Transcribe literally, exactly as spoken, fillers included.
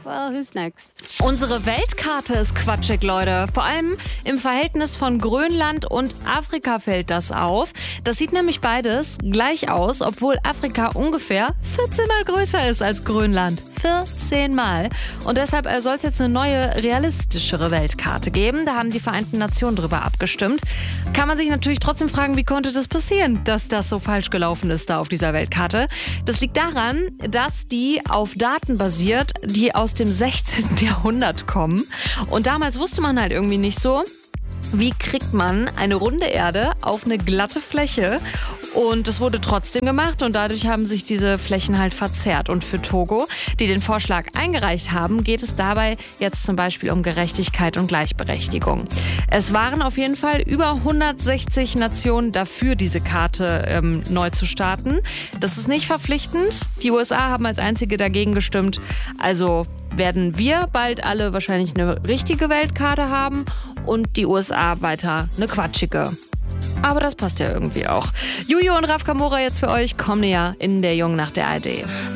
Well, who's next? Unsere Weltkarte ist quatschig, Leute. Vor allem im Verhältnis von Grönland und Afrika fällt das auf. Das sieht nämlich beides gleich aus, obwohl Afrika ungefähr vierzehn Mal größer ist als Grönland. vierzehn Mal. Und deshalb soll es jetzt eine neue, realistischere Weltkarte geben. Da haben die Vereinten Nationen drüber abgestimmt. Kann man sich natürlich trotzdem fragen, wie konnte das passieren, dass das so falsch gelaufen ist da auf dieser Weltkarte. Das liegt daran, dass die auf Daten basiert, die aus dem sechzehnten Jahrhundert kommen. Und damals wusste man halt irgendwie nicht so, wie kriegt man eine runde Erde auf eine glatte Fläche. Und es wurde trotzdem gemacht und dadurch haben sich diese Flächen halt verzerrt. Und für Togo, die den Vorschlag eingereicht haben, geht es dabei jetzt zum Beispiel um Gerechtigkeit und Gleichberechtigung. Es waren auf jeden Fall über hundertsechzig Nationen dafür, diese Karte ähm, neu zu starten. Das ist nicht verpflichtend. Die U S A haben als einzige dagegen gestimmt. Also werden wir bald alle wahrscheinlich eine richtige Weltkarte haben und die U S A weiter eine quatschige. Aber das passt ja irgendwie auch. Juju und Raf Kamora jetzt für euch. Kommen ja in der Jungen nach der A R D.